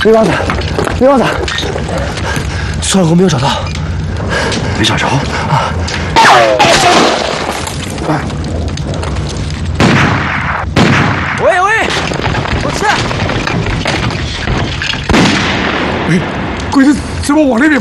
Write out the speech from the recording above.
没办法，没办法，酸猴没有找到， 没找着啊！ 喂喂，我是。 鬼子怎么往那边